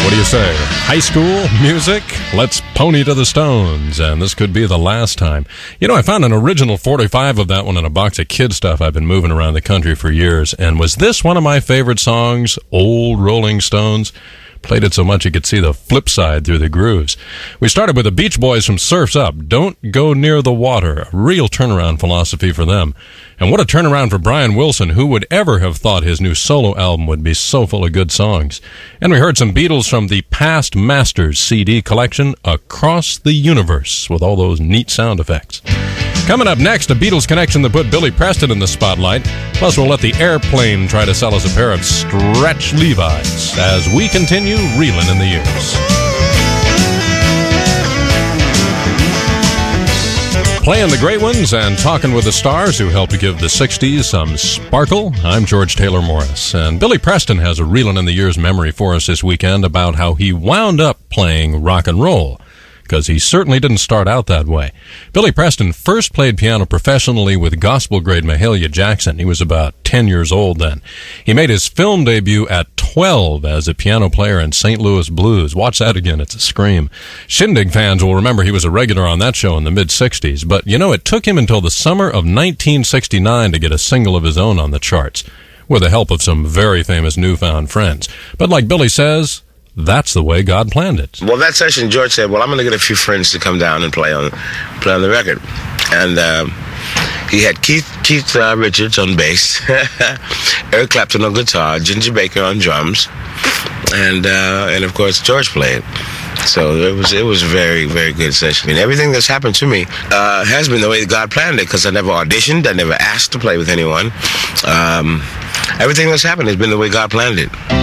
What do you say? High school music? Let's pony to the Stones, and this could be the last time. You know, I found an original 45 of that one in a box of kid stuff I've been moving around the country for years, and was this one of my favorite songs, Old Rolling Stones? Played it so much you could see the flip side through the grooves. We started with the Beach Boys from Surf's Up, Don't Go Near the Water, a real turnaround philosophy for them. And what a turnaround for Brian Wilson, who would ever have thought his new solo album would be so full of good songs. And we heard some Beatles from the Past Masters CD collection, Across the Universe, with all those neat sound effects. Coming up next, a Beatles connection that put Billy Preston in the spotlight. Plus, we'll let the Airplane try to sell us a pair of Stretch Levi's as we continue reeling in the years. Playing the great ones and talking with the stars who helped to give the 60s some sparkle. I'm George Taylor Morris, and Billy Preston has a reeling in the years memory for us this weekend about how he wound up playing rock and roll, because he certainly didn't start out that way. Billy Preston first played piano professionally with gospel-grade Mahalia Jackson. He was about 10 years old then. He made his film debut at 12 as a piano player in St. Louis Blues. Watch that again, it's a scream. Shindig fans will remember he was a regular on that show in the mid-60s, but you know, it took him until the summer of 1969 to get a single of his own on the charts, with the help of some very famous newfound friends. But like Billy says, that's the way God planned it. Well, that session, George said, well, I'm going to get a few friends to come down and play on the record. And he had Keith Richards on bass, Eric Clapton on guitar, Ginger Baker on drums, and of course, George played. So it was a very, very good session. And everything that's happened to me has been the way God planned it, because I never auditioned, I never asked to play with anyone. Everything that's happened has been the way God planned it.